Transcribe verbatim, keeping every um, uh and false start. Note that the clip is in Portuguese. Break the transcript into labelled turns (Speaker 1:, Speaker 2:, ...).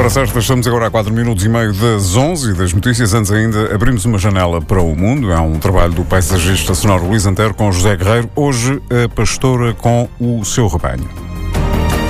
Speaker 1: Para sexta, estamos agora a quatro minutos e meio das onze e das notícias. Antes ainda, abrimos uma janela para o mundo. É um trabalho do paisagista sonoro Luís Antero com José Guerreiro. Hoje, a pastora com o seu rebanho.